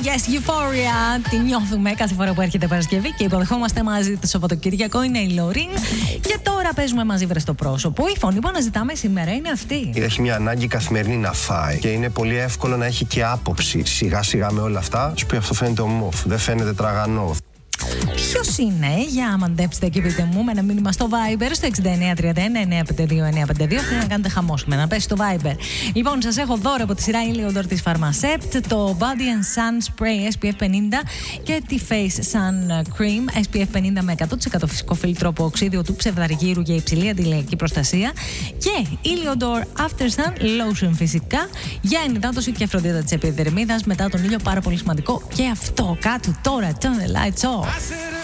Yes, Euphoria. Τη νιώθουμε κάθε φορά που έρχεται Παρασκευή και υποδεχόμαστε μαζί το Σαββατοκύριακο. Είναι η Λωρίν. Και τώρα παίζουμε μαζί βρε στο πρόσωπο. Η φωνή που αναζητάμε σήμερα είναι αυτή. Έχει μια ανάγκη καθημερινή να φάει και είναι πολύ εύκολο να έχει και άποψη σιγά σιγά με όλα αυτά. Σου πει αυτό φαίνεται ομόφ, δεν φαίνεται τραγανό. Ποιος είναι, για μαντέψτε και πείτε μου με ένα μήνυμα στο Viber στο 6931-952-952. Θέλω να κάνετε χαμόσχημα, να πέσει στο Viber. Λοιπόν, σας έχω δώρο από τη σειρά Iliodor της Pharmacept, το Body and Sun Spray SPF 50 και τη Face Sun Cream SPF 50 με 100% φυσικό φίλτρο από οξύδιο του ψευδαργύρου για υψηλή αντιλιακή προστασία και Iliodor After Sun Lotion φυσικά για ενυδάτωση και φροντίδα της επιδερμίδας μετά τον ήλιο, πάρα πολύ σημαντικό και αυτό. Κάτω τώρα, turn the lights off.